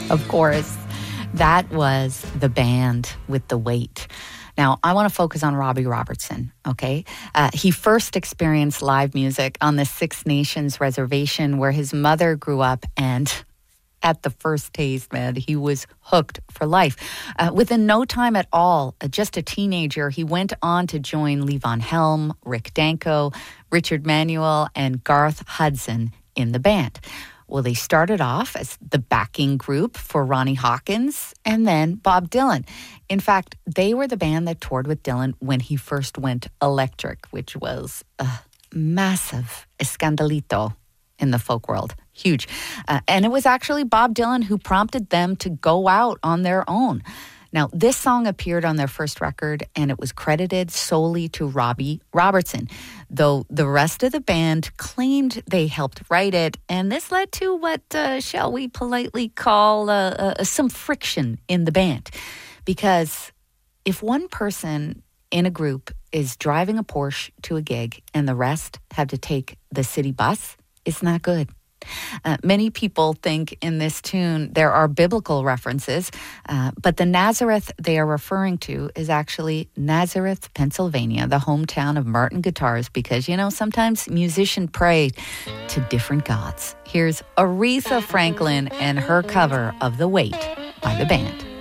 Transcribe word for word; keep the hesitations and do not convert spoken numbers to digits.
Of course, that was the band with The Weight. Now, I want to focus on Robbie Robertson, okay? Uh, he first experienced live music on the Six Nations reservation where his mother grew up, and at the first taste, man, he was hooked for life. Uh, within no time at all, uh, just a teenager, he went on to join Levon Helm, Rick Danko, Richard Manuel, and Garth Hudson in the band. Well, they started off as the backing group for Ronnie Hawkins and then Bob Dylan. In fact, they were the band that toured with Dylan when he first went electric, which was a massive escandalito in the folk world. Huge. Uh, and it was actually Bob Dylan who prompted them to go out on their own. Now, this song appeared on their first record, and it was credited solely to Robbie Robertson, though the rest of the band claimed they helped write it, and this led to what, uh, shall we politely call, uh, uh, some friction in the band. Because if one person in a group is driving a Porsche to a gig and the rest have to take the city bus, it's not good. Uh, many people think in this tune there are biblical references, uh, but the Nazareth they are referring to is actually Nazareth, Pennsylvania, the hometown of Martin Guitars, because, you know, sometimes musicians pray to different gods. Here's Aretha Franklin and her cover of The Weight by the band.